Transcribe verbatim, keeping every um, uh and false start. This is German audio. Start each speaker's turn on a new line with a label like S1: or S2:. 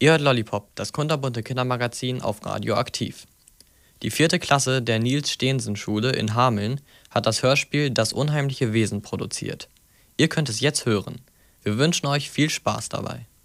S1: Ihr hört Lollipop, das kunterbunte Kindermagazin auf Radio Aktiv. Die vierte Klasse der Niels-Steensen-Schule in Hameln hat das Hörspiel Das unheimliche Wesen produziert. Ihr könnt es jetzt hören. Wir wünschen euch viel Spaß dabei.